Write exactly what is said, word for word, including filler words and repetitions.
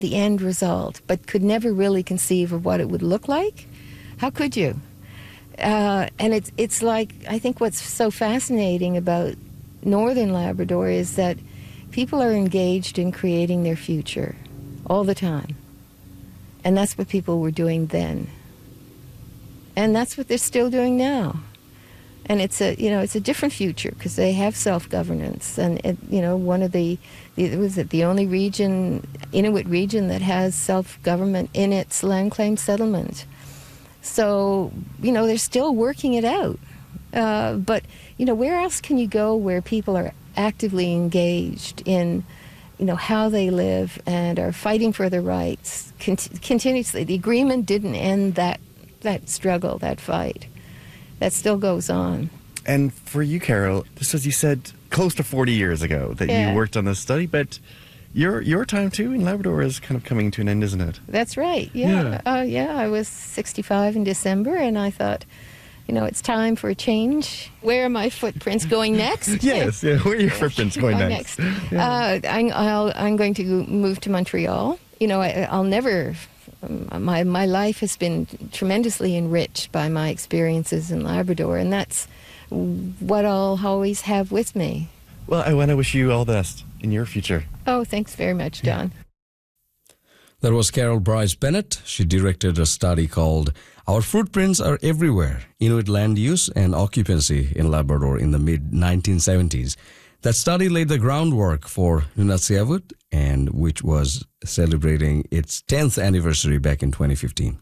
the end result, but could never really conceive of what it would look like. How could you? Uh, and it's it's like, I think what's so fascinating about Northern Labrador is that people are engaged in creating their future all the time. And that's what people were doing then. And that's what they're still doing now. And it's a, you know, it's a different future because they have self-governance. And, it, you know, one of the, the, was it the only region, Inuit region, that has self-government in its land claim settlement. So, you know, they're still working it out. Uh, but, you know, where else can you go where people are actively engaged in, you know, how they live and are fighting for their rights cont- continuously? The agreement didn't end that that struggle, that fight. That still goes on. And for you, Carol, this was, you said, close to forty years ago that yeah. you worked on this study, but your your time, too, in Labrador is kind of coming to an end, isn't it? That's right, yeah. Yeah, uh, yeah I was sixty-five in December, and I thought, you know, it's time for a change. Where are my footprints going next? yes, yeah, where are your footprints going next? next? Yeah. Uh, I'm, I'll, I'm going to move to Montreal. You know, I, I'll never... Um, my my life has been tremendously enriched by my experiences in Labrador, and that's what I'll always have with me. Well, I want to wish you all the best in your future. Oh, thanks very much, Don. That was Carol Bryce Bennett. She directed a study called Our Footprints Are Everywhere, Inuit Land Use and Occupancy in Labrador in the mid nineteen seventies. That study laid the groundwork for Nunatsiavut, and which was celebrating its tenth anniversary back in twenty fifteen.